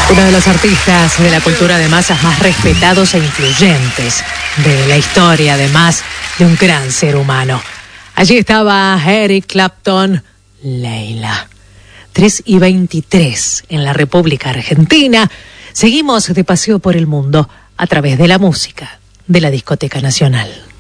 Uno de los artistas de la cultura de masas más respetados e influyentes de la historia, además de un gran ser humano. Allí estaba Eric Clapton, Layla. 3:23 en la República Argentina. Seguimos de paseo por el mundo a través de la música de la Discoteca Nacional.